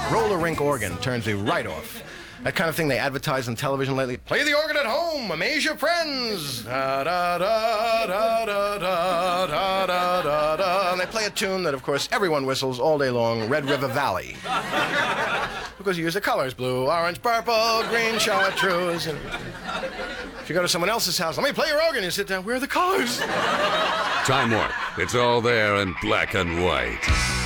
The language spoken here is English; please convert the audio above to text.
roller rink organ turns you right off. That kind of thing they advertise on television lately. Play the organ at home, amaze your friends. Da, da, da, da, da, da, da, da, da, da. And they play a tune that, of course, everyone whistles all day long, Red River Valley. Because you use the colors, blue, orange, purple, green, chartreuse. And if you go to someone else's house, let me play your organ, you sit down, where are the colors? Time Warp. It's all there in black and white.